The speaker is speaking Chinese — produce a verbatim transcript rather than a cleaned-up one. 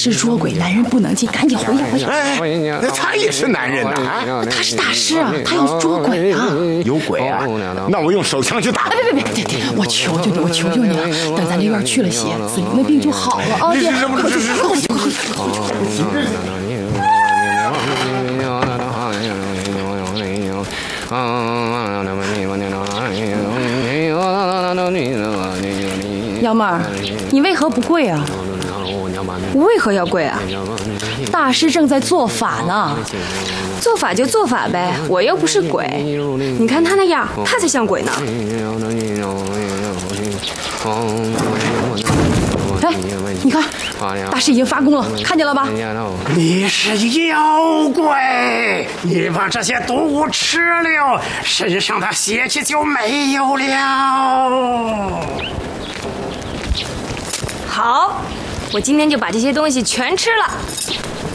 师捉鬼，男人不能进，赶紧回去回去。 哎，那他也是男人呐啊！ 他是大师啊，他要捉鬼啊。 有鬼啊？那我用手枪去打。 哎，别别别别！我求求你，我求求你了，等咱这院去了血，子玲的病就好了啊！别，快快快快快！幺妹儿，你为何不跪啊？ 我为何要跪啊？ 大师正在做法呢。 做法就做法呗，我又不是鬼。你看他那样，他才像鬼呢。 哎，你看，大师已经发功了，看见了吧？ 你是妖怪，你把这些毒物吃了，身上的邪气就没有了。 好，我今天就把这些东西全吃了。